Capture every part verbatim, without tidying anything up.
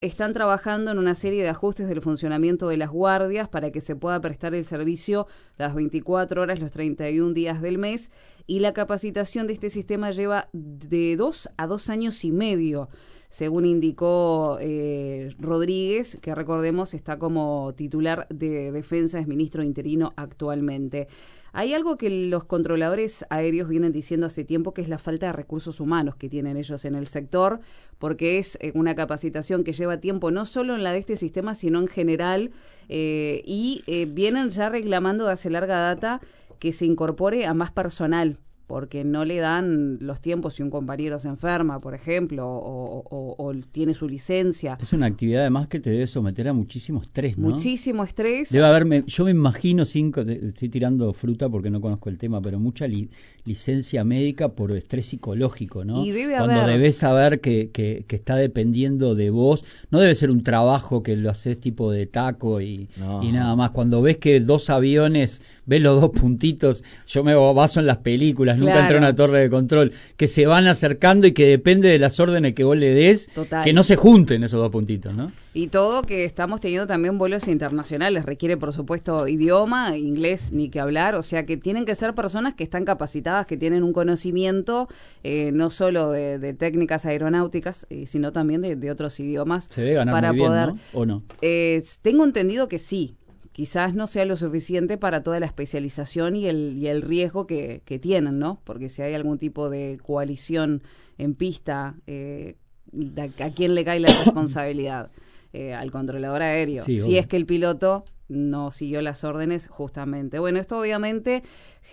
están trabajando en una serie de ajustes del funcionamiento de las guardias para que se pueda prestar el servicio las veinticuatro horas, los treinta y un días del mes, y la capacitación de este sistema lleva de dos a dos años y medio, según indicó eh, Rodríguez, que recordemos está como titular de Defensa, es ministro interino actualmente. Hay algo que los controladores aéreos vienen diciendo hace tiempo, que es la falta de recursos humanos que tienen ellos en el sector, porque es eh, una capacitación que lleva tiempo no solo en la de este sistema, sino en general, eh, y eh, vienen ya reclamando de hace larga data que se incorpore a más personal, porque no le dan los tiempos si un compañero se enferma, por ejemplo, o, o, o tiene su licencia. Es una actividad además que te debe someter a muchísimo estrés, ¿no? Muchísimo estrés. Debe haberme, yo me imagino, cinco, estoy tirando fruta porque no conozco el tema, pero mucha li, licencia médica por estrés psicológico, ¿no? Y debe Cuando haber. debes saber que, que, que está dependiendo de vos, no debe ser un trabajo que lo haces tipo de taco y, no. y nada más. Cuando ves que dos aviones, ves los dos puntitos, yo me baso en las películas, claro. Nunca entré a una torre de control, que se van acercando y que depende de las órdenes que vos le des, Total. Que no se junten esos dos puntitos, ¿no? Y todo que estamos teniendo también vuelos internacionales, requiere por supuesto idioma, inglés ni que hablar, o sea que tienen que ser personas que están capacitadas, que tienen un conocimiento eh, no solo de, de técnicas aeronáuticas, eh, sino también de, de otros idiomas. Se debe ganar para muy bien, poder, ¿no? ¿O no? Eh, tengo entendido que sí. Quizás no sea lo suficiente para toda la especialización y el, y el riesgo que, que tienen, ¿no? Porque si hay algún tipo de coalición en pista, eh, ¿a quién le cae la responsabilidad? Eh, al controlador aéreo. Sí, si obvio. es que el piloto no siguió las órdenes justamente. Bueno, esto obviamente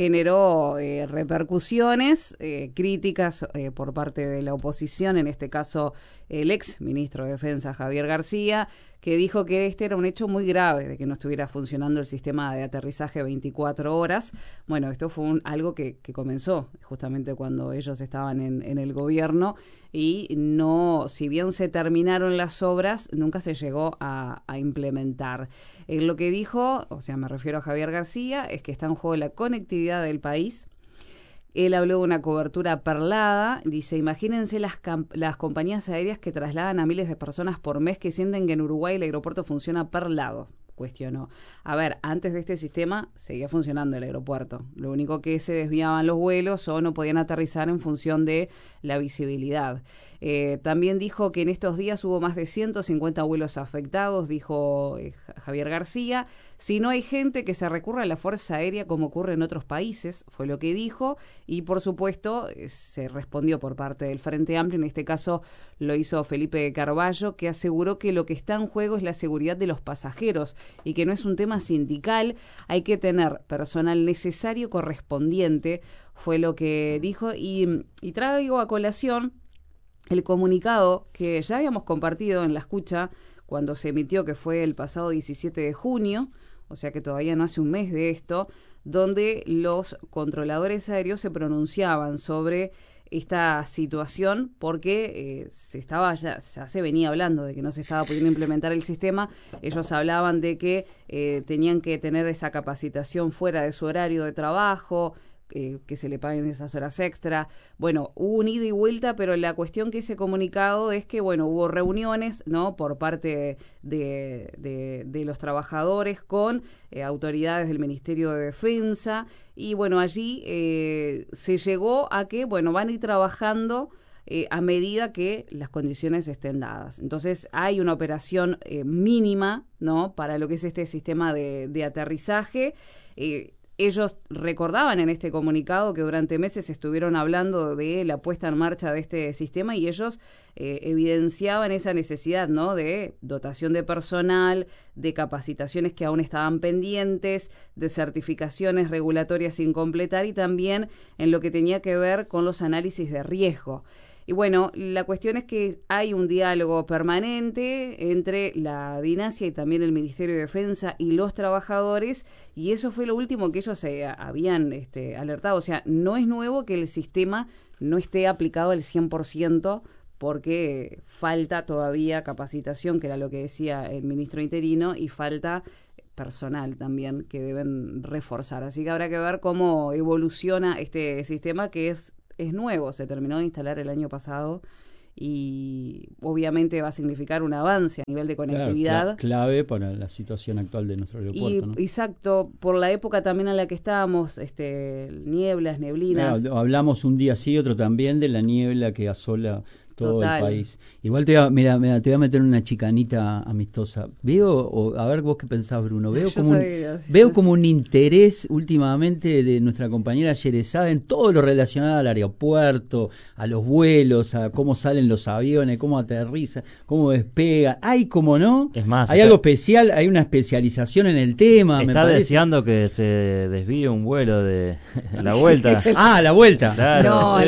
generó eh, repercusiones, eh, críticas eh, por parte de la oposición, en este caso el ex ministro de Defensa, Javier García, que dijo que este era un hecho muy grave de que no estuviera funcionando el sistema de aterrizaje veinticuatro horas. Bueno, esto fue un, algo que, que comenzó justamente cuando ellos estaban en, en el gobierno y no, si bien se terminaron las obras, nunca se llegó a, a implementar. Eh, lo que dijo, o sea, me refiero a Javier García, es que está en juego la conectividad del país. Él habló de una cobertura perlada, dice, imagínense las, las compañías aéreas que trasladan a miles de personas por mes que sienten que en Uruguay el aeropuerto funciona perlado, cuestionó. A ver, antes de este sistema seguía funcionando el aeropuerto, lo único que se desviaban los vuelos o no podían aterrizar en función de la visibilidad. Eh, también dijo que en estos días hubo más de ciento cincuenta vuelos afectados, dijo eh, Javier García. Si no hay gente, que se recurra a la Fuerza Aérea como ocurre en otros países, fue lo que dijo, y por supuesto eh, se respondió por parte del Frente Amplio, en este caso lo hizo Felipe Carballo, que aseguró que lo que está en juego es la seguridad de los pasajeros y que no es un tema sindical, hay que tener personal necesario correspondiente, fue lo que dijo, y, y traigo a colación el comunicado que ya habíamos compartido en la escucha cuando se emitió, que fue el pasado diecisiete de junio, o sea que todavía no hace un mes de esto, donde los controladores aéreos se pronunciaban sobre esta situación porque eh, se estaba ya, ya se venía hablando de que no se estaba pudiendo implementar el sistema. Ellos hablaban de que eh, tenían que tener esa capacitación fuera de su horario de trabajo, Eh, que se le paguen esas horas extra. Bueno, hubo un ida y vuelta, pero la cuestión que ese comunicado es que, bueno, hubo reuniones, ¿no?, por parte de, de, de los trabajadores con eh, autoridades del Ministerio de Defensa, y bueno, allí eh, se llegó a que, bueno, van a ir trabajando Eh, a medida que las condiciones estén dadas. Entonces hay una operación eh, mínima, ¿no?, para lo que es este sistema de, de aterrizaje. Eh, ellos recordaban en este comunicado que durante meses estuvieron hablando de la puesta en marcha de este sistema y ellos eh, evidenciaban esa necesidad, ¿no?, de dotación de personal, de capacitaciones que aún estaban pendientes, de certificaciones regulatorias sin completar y también en lo que tenía que ver con los análisis de riesgo. Y bueno, la cuestión es que hay un diálogo permanente entre la DINASIA y también el Ministerio de Defensa y los trabajadores, y eso fue lo último que ellos eh, habían este, alertado. O sea, no es nuevo que el sistema no esté aplicado al cien por ciento porque falta todavía capacitación, que era lo que decía el ministro interino, y falta personal también que deben reforzar. Así que habrá que ver cómo evoluciona este sistema que es es nuevo, se terminó de instalar el año pasado y obviamente va a significar un avance a nivel de conectividad. Claro, clave para la situación actual de nuestro aeropuerto. Y, ¿no? Exacto, por la época también en la que estábamos, este, nieblas, neblinas. Claro, hablamos un día sí, otro también de la niebla que asola todo Total. el país. Igual te voy a, mira, mira, te voy a meter una chicanita amistosa. Veo, o, a ver vos qué pensás, Bruno, veo como, un, veo como un interés últimamente de nuestra compañera Sherezade en todo lo relacionado al aeropuerto, a los vuelos, a cómo salen los aviones, cómo aterrizan, cómo despegan. Hay como no, es más, hay está, algo especial, hay una especialización en el tema. Está me deseando que se desvíe un vuelo de la vuelta. Ah, la vuelta. Claro. No,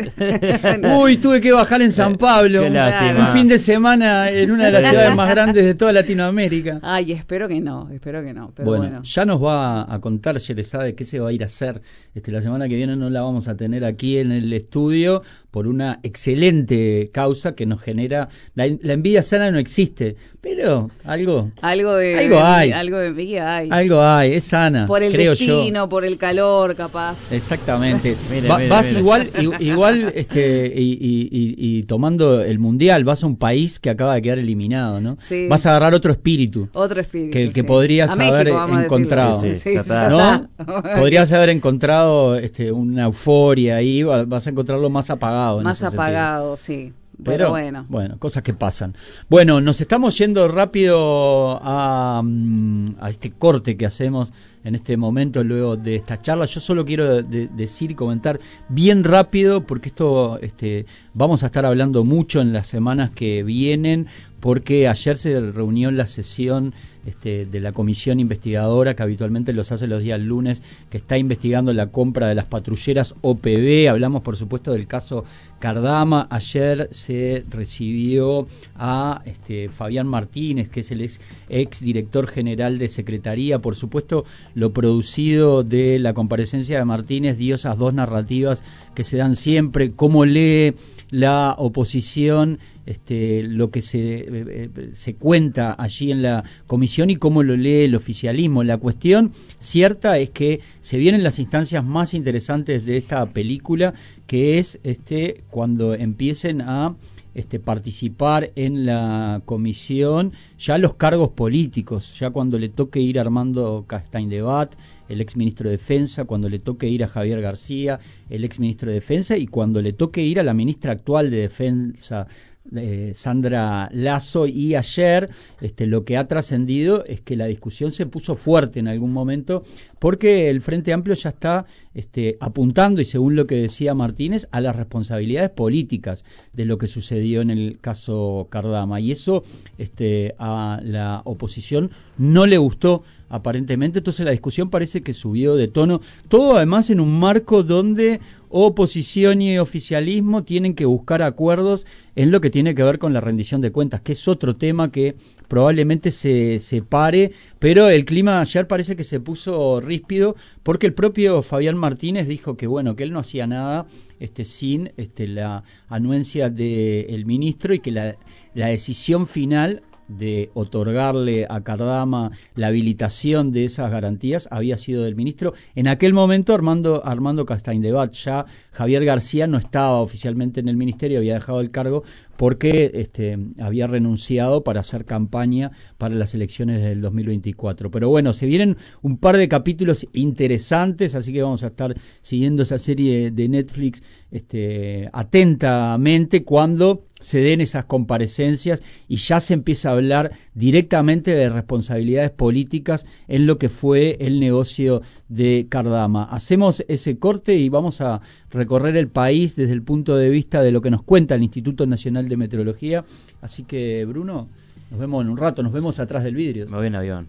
la... Uy, tuve que bajar en San Pablo. Qué lástima. Un fin de semana en una de las ciudades más grandes de toda Latinoamérica. Ay, espero que no, espero que no. Pero bueno, bueno, ya nos va a contar Sherezade qué se va a ir a hacer. Este, la semana que viene no la vamos a tener aquí en el estudio por una excelente causa que nos genera. La, la envidia sana no existe, pero algo. Algo de. Algo hay. Algo de envidia hay. Algo hay, es sana. Por el creo destino, yo. por el calor, capaz. Exactamente. mire, Va, mire, vas mire. igual, igual, este, y, y, y, y tomando el mundial, vas a un país que acaba de quedar eliminado, ¿no? Sí. Vas a agarrar otro espíritu. Otro espíritu. Que, que sí. podrías A haber México, vamos a encontrado. decirlo. Sí, Sí, ya ya está. ¿No? está. Podrías haber encontrado este, una euforia ahí, va- vas a encontrarlo más apagado. en Más ese sentido. apagado, sí. Pero, Pero bueno. bueno, cosas que pasan. Bueno, nos estamos yendo rápido a, mm, a este corte que hacemos en este momento luego de esta charla. Yo solo quiero de, decir y comentar bien rápido, porque esto este, vamos a estar hablando mucho en las semanas que vienen, porque ayer se reunió la sesión este, de la comisión investigadora, que habitualmente los hace los días lunes, que está investigando la compra de las patrulleras O P B. Hablamos, por supuesto, del caso Cardama. Ayer se recibió a este, Fabián Martínez, que es el ex, ex director general de Secretaría. Por supuesto, lo producido de la comparecencia de Martínez dio esas dos narrativas que se dan siempre, cómo lee la oposición este, lo que se, eh, se cuenta allí en la comisión y cómo lo lee el oficialismo. La cuestión cierta es que se vienen las instancias más interesantes de esta película, que es este cuando empiecen a este, participar en la comisión ya los cargos políticos, ya cuando le toque ir a Armando Castañdebat, el ex ministro de Defensa, cuando le toque ir a Javier García, el ex ministro de Defensa, y cuando le toque ir a la ministra actual de Defensa, eh, Sandra Lasso. Y ayer este, lo que ha trascendido es que la discusión se puso fuerte en algún momento, porque el Frente Amplio ya está este, apuntando, y según lo que decía Martínez, a las responsabilidades políticas de lo que sucedió en el caso Cardama, y eso este, a la oposición no le gustó aparentemente. Entonces la discusión parece que subió de tono, todo además en un marco donde oposición y oficialismo tienen que buscar acuerdos en lo que tiene que ver con la rendición de cuentas, que es otro tema que probablemente se separe, pero el clima ayer parece que se puso ríspido, porque el propio Fabián Martínez dijo que bueno, que él no hacía nada este, sin este, la anuencia del ministro, y que la, la decisión final de otorgarle a Cardama la habilitación de esas garantías había sido del ministro. En aquel momento Armando, Armando Castañdebat, ya Javier García no estaba oficialmente en el ministerio, había dejado el cargo porque este, había renunciado para hacer campaña para las elecciones del dos mil veinticuatro. Pero bueno, se vienen un par de capítulos interesantes, así que vamos a estar siguiendo esa serie de Netflix este, atentamente cuando se den esas comparecencias y ya se empieza a hablar directamente de responsabilidades políticas en lo que fue el negocio de Cardama. Hacemos ese corte y vamos a recorrer el país desde el punto de vista de lo que nos cuenta el Instituto Nacional de Meteorología. Así que, Bruno, nos vemos en un rato, nos vemos atrás del vidrio. Me voy en avión.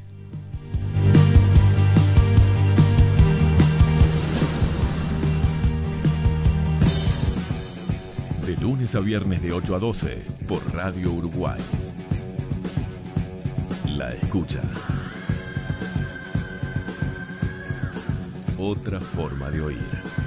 De lunes a viernes de ocho a doce por Radio Uruguay. La escucha. Otra forma de oír.